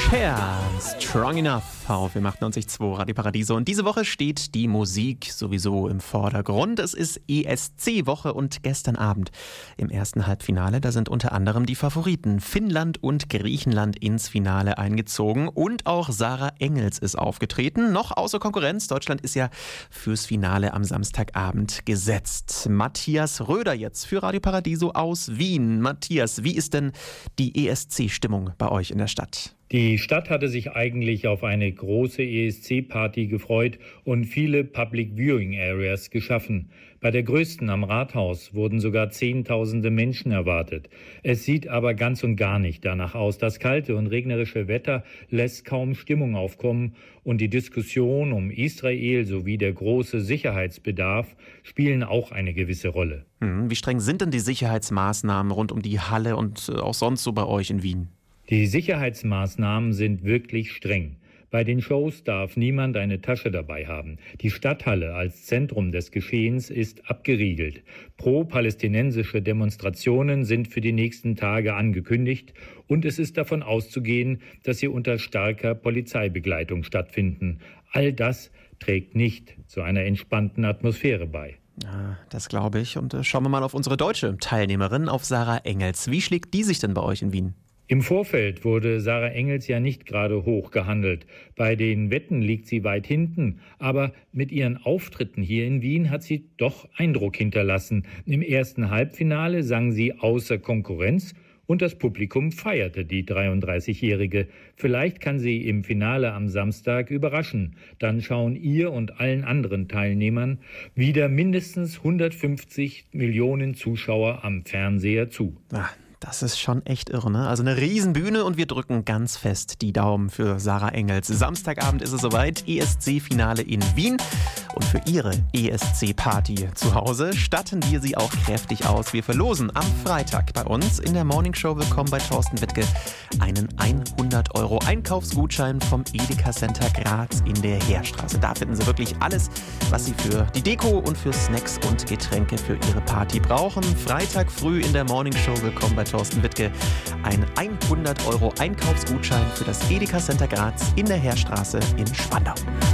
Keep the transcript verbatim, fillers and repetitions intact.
Cher, Strong Enough auf M achtundneunzig Komma zwei Radio Paradiso. Und diese Woche steht die Musik sowieso im Vordergrund. Es ist E S C-Woche und gestern Abend im ersten Halbfinale, da sind unter anderem die Favoriten Finnland und Griechenland ins Finale eingezogen. Und auch Sarah Engels ist aufgetreten. Noch außer Konkurrenz. Deutschland ist ja fürs Finale am Samstagabend gesetzt. Matthias Röder jetzt für Radio Paradiso aus Wien. Matthias, wie ist denn die E S C-Stimmung bei euch in der Stadt? Die Stadt hatte sich eigentlich auf eine große E S C-Party gefreut und viele Public Viewing Areas geschaffen. Bei der größten am Rathaus wurden sogar Zehntausende Menschen erwartet. Es sieht aber ganz und gar nicht danach aus. Das kalte und regnerische Wetter lässt kaum Stimmung aufkommen und die Diskussion um Israel sowie der große Sicherheitsbedarf spielen auch eine gewisse Rolle. Hm, wie streng sind denn die Sicherheitsmaßnahmen rund um die Halle und auch sonst so bei euch in Wien? Die Sicherheitsmaßnahmen sind wirklich streng. Bei den Shows darf niemand eine Tasche dabei haben. Die Stadthalle als Zentrum des Geschehens ist abgeriegelt. Pro-palästinensische Demonstrationen sind für die nächsten Tage angekündigt und es ist davon auszugehen, dass sie unter starker Polizeibegleitung stattfinden. All das trägt nicht zu einer entspannten Atmosphäre bei. Ja, das glaube ich. Und äh, schauen wir mal auf unsere deutsche Teilnehmerin, auf Sarah Engels. Wie schlägt die sich denn bei euch in Wien? Im Vorfeld wurde Sarah Engels ja nicht gerade hoch gehandelt. Bei den Wetten liegt sie weit hinten. Aber mit ihren Auftritten hier in Wien hat sie doch Eindruck hinterlassen. Im ersten Halbfinale sang sie außer Konkurrenz und das Publikum feierte die dreiunddreißigjährige. Vielleicht kann sie im Finale am Samstag überraschen. Dann schauen ihr und allen anderen Teilnehmern wieder mindestens hundertfünfzig Millionen Zuschauer am Fernseher zu. Ah. Das ist schon echt irre, ne? Also eine Riesenbühne und wir drücken ganz fest die Daumen für Sarah Engels. Samstagabend ist es soweit, E S C-Finale in Wien. Und für ihre E S C-Party zu Hause statten wir sie auch kräftig aus. Wir verlosen am Freitag bei uns in der Morningshow Willkommen bei Thorsten Wittke einen hundert Euro Einkaufsgutschein vom Edeka Center Graz in der Heerstraße. Da finden Sie wirklich alles, was Sie für die Deko und für Snacks und Getränke für Ihre Party brauchen. Freitag früh in der Morningshow Willkommen bei Thorsten Wittke ein hundert Euro Einkaufsgutschein für das Edeka Center Graz in der Heerstraße in Spandau.